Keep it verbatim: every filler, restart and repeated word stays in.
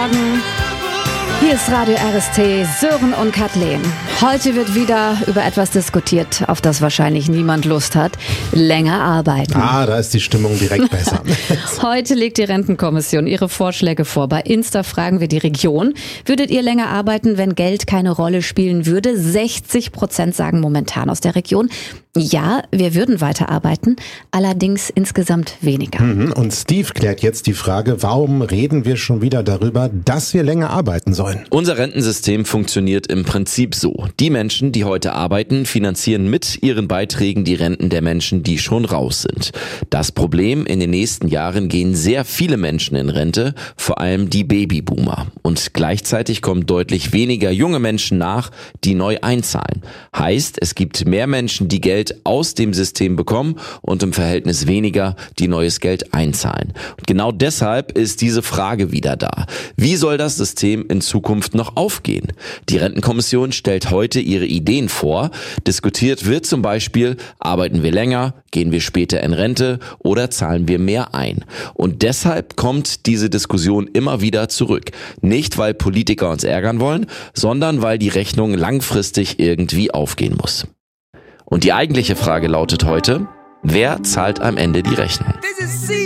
Morgen. Hier ist Radio R S T, Sören und Kathleen. Heute wird wieder über etwas diskutiert, auf das wahrscheinlich niemand Lust hat. Länger arbeiten. Ah, da ist die Stimmung direkt besser. Heute legt die Rentenkommission ihre Vorschläge vor. Bei Insta fragen wir die Region. Würdet ihr länger arbeiten, wenn Geld keine Rolle spielen würde? sechzig Prozent sagen momentan aus der Region, ja, wir würden weiterarbeiten, allerdings insgesamt weniger. Und Steve klärt jetzt die Frage, warum reden wir schon wieder darüber, dass wir länger arbeiten sollen? Unser Rentensystem funktioniert im Prinzip so. Die Menschen, die heute arbeiten, finanzieren mit ihren Beiträgen die Renten der Menschen, die schon raus sind. Das Problem, in den nächsten Jahren gehen sehr viele Menschen in Rente, vor allem die Babyboomer. Und gleichzeitig kommen deutlich weniger junge Menschen nach, die neu einzahlen. Heißt, es gibt mehr Menschen, die Geld aus dem System bekommen und im Verhältnis weniger, die neues Geld einzahlen. Und genau deshalb ist diese Frage wieder da. Wie soll das System in Zukunft noch aufgehen? Die Rentenkommission stellt heute ihre Ideen vor. Diskutiert wird zum Beispiel, arbeiten wir länger, gehen wir später in Rente oder zahlen wir mehr ein? Und deshalb kommt diese Diskussion immer wieder zurück. Nicht, weil Politiker uns ärgern wollen, sondern weil die Rechnung langfristig irgendwie aufgehen muss. Und die eigentliche Frage lautet heute, wer zahlt am Ende die Rechnung?